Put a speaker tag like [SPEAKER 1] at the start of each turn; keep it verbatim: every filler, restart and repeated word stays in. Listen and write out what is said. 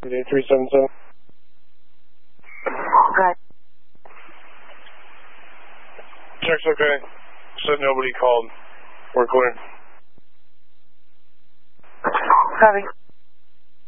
[SPEAKER 1] eight three seven seven.
[SPEAKER 2] Right.
[SPEAKER 1] Check's okay. Said nobody called. We're clear.
[SPEAKER 2] Copy.